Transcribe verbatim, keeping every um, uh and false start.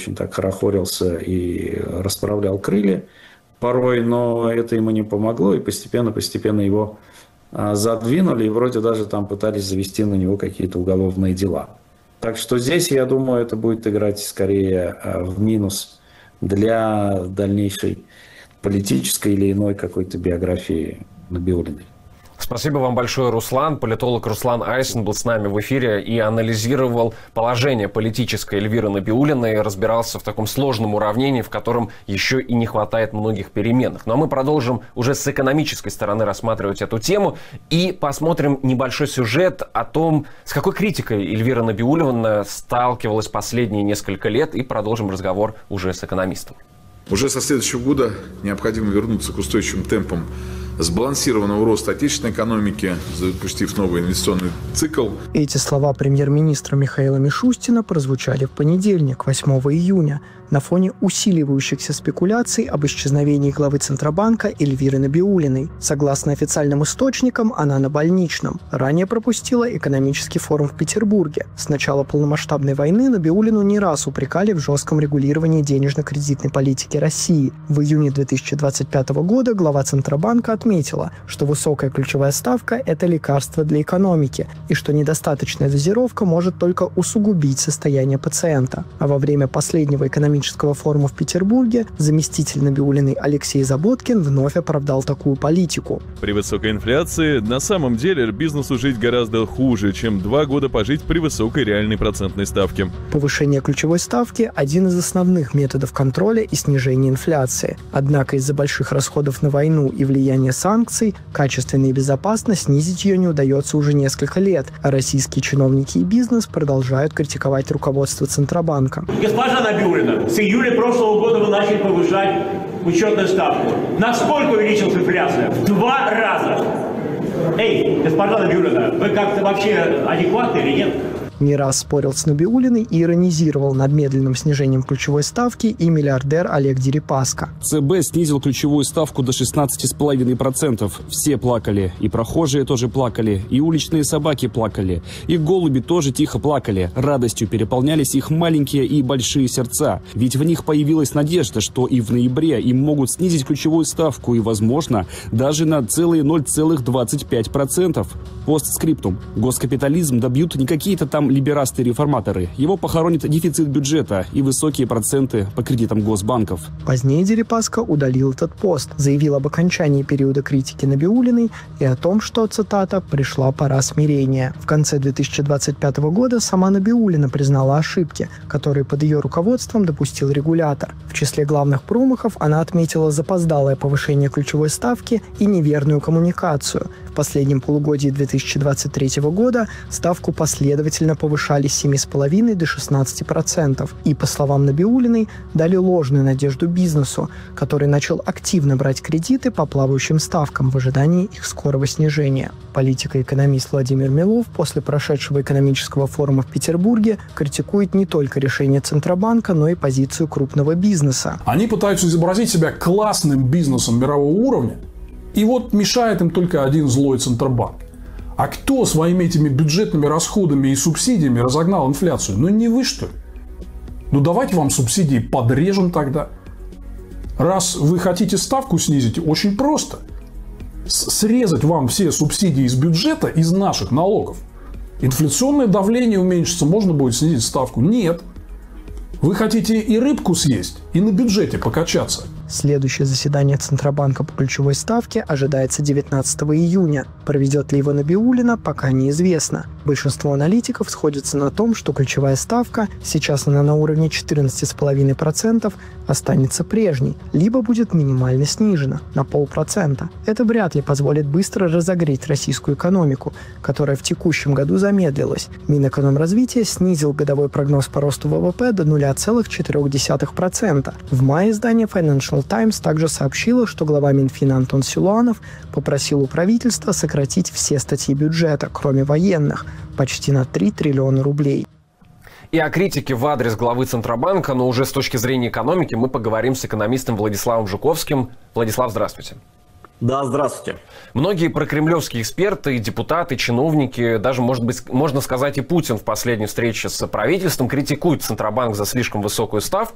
очень так хорохорился и расправлял крылья порой, но это ему не помогло, и постепенно-постепенно его задвинули, и вроде даже там пытались завести на него какие-то уголовные дела. Так что здесь, я думаю, это будет играть скорее в минус для дальнейшей политической или иной какой-то биографии Набиуллиной. Спасибо вам большое, Руслан. Политолог Руслан Айсен был с нами в эфире и анализировал положение политическое Эльвиры Набиуллиной, и разбирался в таком сложном уравнении, в котором еще и не хватает многих переменных. Ну а мы продолжим уже с экономической стороны рассматривать эту тему и посмотрим небольшой сюжет о том, с какой критикой Эльвира Набиуллина сталкивалась последние несколько лет, и продолжим разговор уже с экономистом. Уже со следующего года необходимо вернуться к устойчивым темпам сбалансированного роста отечественной экономики, запустив новый инвестиционный цикл. Эти слова премьер-министра Михаила Мишустина прозвучали в понедельник, восьмого июня, на фоне усиливающихся спекуляций об исчезновении главы Центробанка Эльвиры Набиуллиной. Согласно официальным источникам, она на больничном. Ранее пропустила экономический форум в Петербурге. С начала полномасштабной войны Набиуллину не раз упрекали в жестком регулировании денежно-кредитной политики России. В июне две тысячи двадцать пятого года глава Центробанка отметила, что высокая ключевая ставка – это лекарство для экономики, и что недостаточная дозировка может только усугубить состояние пациента. А во время последнего экономического форума в Петербурге заместитель Набиуллиной Алексей Заботкин вновь оправдал такую политику. При высокой инфляции на самом деле бизнесу жить гораздо хуже, чем два года пожить при высокой реальной процентной ставке. Повышение ключевой ставки – один из основных методов контроля и снижения инфляции. Однако из-за больших расходов на войну и влияния санкций качественно и безопасно снизить ее не удается уже несколько лет, а российские чиновники и бизнес продолжают критиковать руководство Центробанка. Госпожа Набиуллина, с июля прошлого года вы начали повышать учетную ставку. Насколько увеличилась инфляция? В два раза. Эй, госпожа Набиуллина, вы как-то вообще адекватны или нет? Не раз спорил с Набиуллиной и иронизировал над медленным снижением ключевой ставки и миллиардер Олег Дерипаска. ЦБ снизил ключевую ставку до шестнадцати с половиной процентов. Все плакали. И прохожие тоже плакали. И уличные собаки плакали. И голуби тоже тихо плакали. Радостью переполнялись их маленькие и большие сердца. Ведь в них появилась надежда, что и в ноябре им могут снизить ключевую ставку и, возможно, даже на целые ноль целых двадцать пять сотых процента. Постскриптум. Госкапитализм добьют не какие-то там либерасты-реформаторы. Его похоронит дефицит бюджета и высокие проценты по кредитам госбанков. Позднее Дерипаска удалил этот пост, заявил об окончании периода критики Набиуллиной и о том, что, цитата, «пришла пора смирения». В конце две тысячи двадцать пятого года сама Набиуллина признала ошибки, которые под ее руководством допустил регулятор. В числе главных промахов она отметила запоздалое повышение ключевой ставки и неверную коммуникацию. В последнем полугодии две тысячи двадцать третьего года ставку последовательно повышали с семи с половиной до шестнадцати процентов. И, по словам Набиуллиной, дали ложную надежду бизнесу, который начал активно брать кредиты по плавающим ставкам в ожидании их скорого снижения. Политик и экономист Владимир Милов после прошедшего экономического форума в Петербурге критикует не только решение Центробанка, но и позицию крупного бизнеса. Они пытаются изобразить себя классным бизнесом мирового уровня, и вот мешает им только один злой Центробанк. А кто своими этими бюджетными расходами и субсидиями разогнал инфляцию? Ну не вы, что ли? Ну давайте вам субсидии подрежем тогда. Раз вы хотите ставку снизить, очень просто. Срезать вам все субсидии из бюджета, из наших налогов. Инфляционное давление уменьшится, можно будет снизить ставку. Нет. Вы хотите и рыбку съесть, и на бюджете покачаться. Следующее заседание Центробанка по ключевой ставке ожидается девятнадцатого июня. Проведет ли его Набиуллина, пока неизвестно. Большинство аналитиков сходятся на том, что ключевая ставка, сейчас она на уровне четырнадцати с половиной процентов, останется прежней, либо будет минимально снижена на полпроцента. Это вряд ли позволит быстро разогреть российскую экономику, которая в текущем году замедлилась. Минэкономразвития снизил годовой прогноз по росту ВВП до нуля целых четырёх десятых процента. В мае издание Financial Times также сообщила, что глава Минфина Антон Силуанов попросил у правительства сократить все статьи бюджета, кроме военных, почти на три триллиона рублей. И о критике в адрес главы Центробанка, но уже с точки зрения экономики, мы поговорим с экономистом Владиславом Жуковским. Владислав, здравствуйте. Да, здравствуйте. Многие прокремлевские эксперты, депутаты, чиновники, даже, может быть, можно сказать, и Путин в последней встрече с правительством критикуют Центробанк за слишком высокую ставку.